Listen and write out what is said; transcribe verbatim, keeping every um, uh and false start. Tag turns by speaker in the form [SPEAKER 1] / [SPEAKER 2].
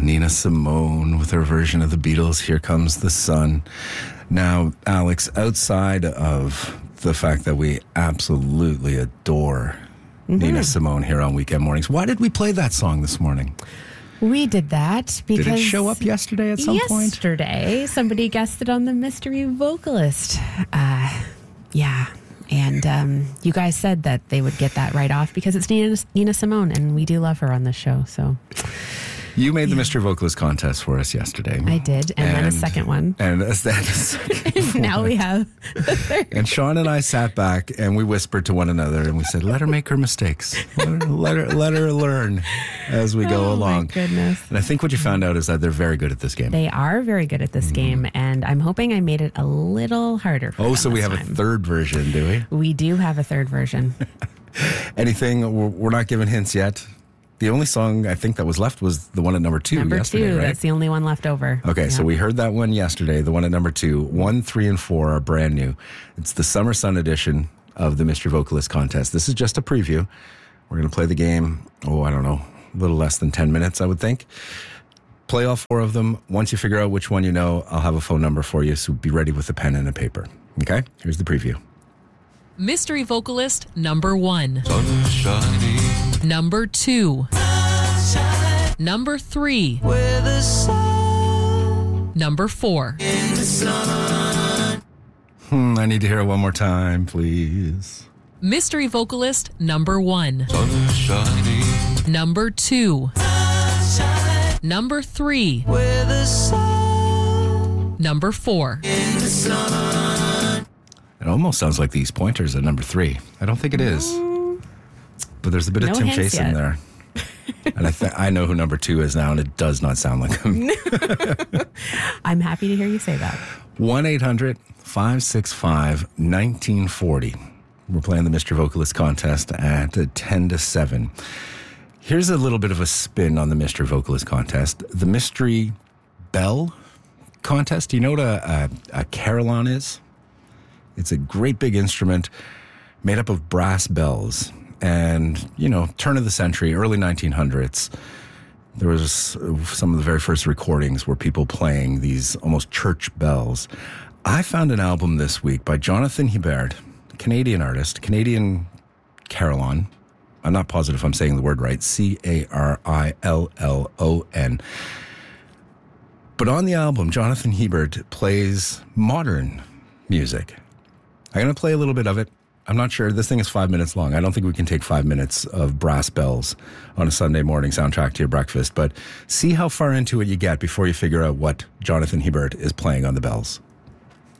[SPEAKER 1] Nina Simone with her version of the Beatles, Here Comes the Sun. Now, Alex, outside of the fact that we absolutely adore mm-hmm. Nina Simone here on Weekend Mornings, why did we play that song this morning?
[SPEAKER 2] We did that because...
[SPEAKER 1] Did it show up yesterday at some
[SPEAKER 2] yesterday,
[SPEAKER 1] point?
[SPEAKER 2] Yesterday, somebody guessed it on the mystery vocalist. Uh, yeah. And um, you guys said that they would get that right off because it's Nina, Nina Simone, and we do love her on the show. So
[SPEAKER 1] you made the mystery vocalist contest for us yesterday.
[SPEAKER 2] I did, and, and then a second one.
[SPEAKER 1] And a, then a second
[SPEAKER 2] now
[SPEAKER 1] one.
[SPEAKER 2] we have a third.
[SPEAKER 1] And Sean and I sat back and we whispered to one another and we said, "Let her make her mistakes. Let her, let her, let her learn as we go
[SPEAKER 2] oh,
[SPEAKER 1] along."
[SPEAKER 2] My goodness!
[SPEAKER 1] And I think what you found out is that they're very good at this game.
[SPEAKER 2] They are very good at this mm. game, and I'm hoping I made it a little harder for
[SPEAKER 1] Oh,
[SPEAKER 2] them
[SPEAKER 1] so we have
[SPEAKER 2] time.
[SPEAKER 1] a third version, do we?
[SPEAKER 2] We do have a third version.
[SPEAKER 1] Anything? We're not giving hints yet. The only song I think that was left was the one at number two
[SPEAKER 2] number
[SPEAKER 1] yesterday,
[SPEAKER 2] two,
[SPEAKER 1] right?
[SPEAKER 2] That's the only one left over.
[SPEAKER 1] Okay,
[SPEAKER 2] yeah.
[SPEAKER 1] So we heard that one yesterday, the one at number two. One, three, and four are brand new. It's the Summer Sun edition of the Mystery Vocalist Contest. This is just a preview. We're going to play the game, oh, I don't know, a little less than ten minutes, I would think. Play all four of them. Once you figure out which one you know, I'll have a phone number for you, so be ready with a pen and a paper. Okay? Here's the preview.
[SPEAKER 3] Mystery vocalist number one. Sunshine. Number two. Sunshine. Number three. Where the sun. Number four. In the sun.
[SPEAKER 1] Hmm, I need to hear it one more time, please.
[SPEAKER 3] Mystery vocalist number one. Sunshine. Number two. Sunshine. Number three. Where the sun. Number four. In the sun.
[SPEAKER 1] It almost sounds like these pointers at number three. I don't think it is. But there's a bit
[SPEAKER 2] no
[SPEAKER 1] of Tim Chase
[SPEAKER 2] yet.
[SPEAKER 1] in there. And I th- I know who number two is now, and it does not sound like him.
[SPEAKER 2] I'm happy to hear you say that.
[SPEAKER 1] one eight hundred five six five one nine four zero. We're playing the Mystery Vocalist Contest at ten to seven. Here's a little bit of a spin on the Mystery Vocalist Contest. The Mystery Bell Contest. Do you know what a, a, a carillon is? It's a great big instrument made up of brass bells. And, you know, turn of the century, early nineteen hundreds, there was some of the very first recordings where people playing these almost church bells. I found an album this week by Jonathan Hebert, Canadian artist, Canadian carillon. I'm not positive if I'm saying the word right. C A R I L L O N. But on the album, Jonathan Hebert plays modern music. I'm going to play a little bit of it. I'm not sure. This thing is five minutes long. I don't think we can take five minutes of brass bells on a Sunday morning soundtrack to your breakfast. But see how far into it you get before you figure out what Jonathan Hebert is playing on the bells.